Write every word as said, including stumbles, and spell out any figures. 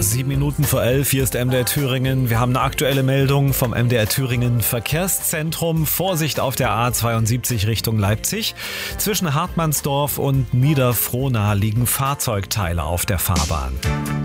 Sieben Minuten vor elf, hier ist M D R Thüringen. Wir haben eine aktuelle Meldung vom M D R Thüringen Verkehrszentrum. Vorsicht auf der A zweiundsiebzig Richtung Leipzig. Zwischen Hartmannsdorf und Niederfrohna liegen Fahrzeugteile auf der Fahrbahn.